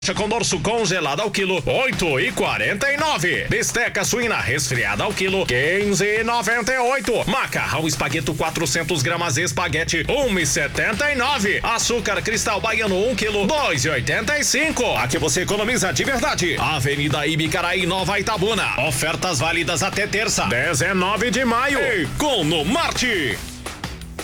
Com dorso congelado ao quilo, 8,49. Bisteca suína resfriada ao quilo, 15,98. Macarrão espagueto 400 gramas espaguete, 1,79. Açúcar cristal baiano 1 quilo, 2,85. Aqui você economiza de verdade. Avenida Ibicaraí, Nova Itabuna. Ofertas válidas até terça, 19 de maio. Economarte.